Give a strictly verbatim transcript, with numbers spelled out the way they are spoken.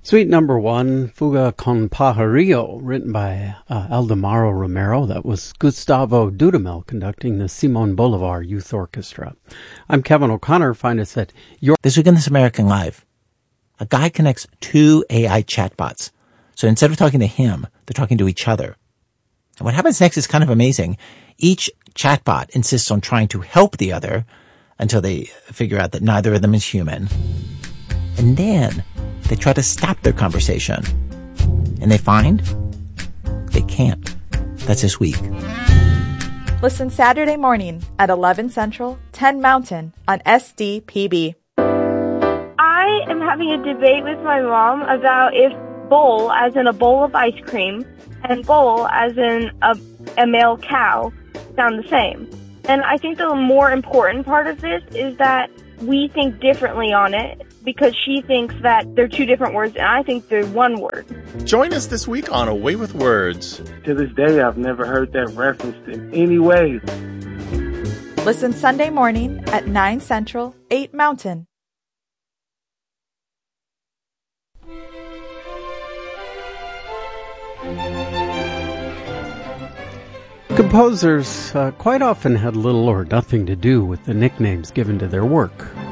Suite number one, Fuga con Pajarillo, written by uh, Aldemaro Romero. That was Gustavo Dudamel conducting the Simon Bolivar Youth Orchestra. I'm Kevin O'Connor. Find us at your... This week in This American Life, a guy connects two A I chatbots. So instead of talking to him, they're talking to each other. And what happens next is kind of amazing. Each chatbot insists on trying to help the other until they figure out that neither of them is human. And then they try to stop their conversation. And they find they can't. That's this week. Listen Saturday morning at eleven Central, ten Mountain on S D P B. I am having a debate with my mom about if bowl, as in a bowl of ice cream, and bowl, as in a, a male cow, sound the same. And I think the more important part of this is that we think differently on it, because she thinks that they're two different words, and I think they're one word. Join us this week on Away with Words. To this day, I've never heard that referenced in any way. Listen Sunday morning at nine Central, eight Mountain. Composers uh, quite often had little or nothing to do with the nicknames given to their work.